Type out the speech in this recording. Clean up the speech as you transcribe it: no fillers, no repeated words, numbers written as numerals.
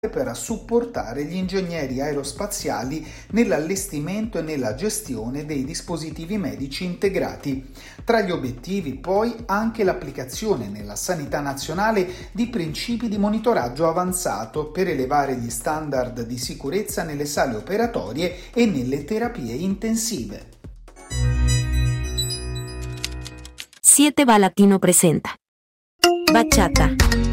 per supportare gli ingegneri aerospaziali nell'allestimento e nella gestione dei dispositivi medici integrati. Tra gli obiettivi, poi, anche l'applicazione nella sanità nazionale di principi di monitoraggio avanzato per elevare gli standard di sicurezza nelle sale operatorie e nelle terapie intensive. 7 va Latino presenta Bachata.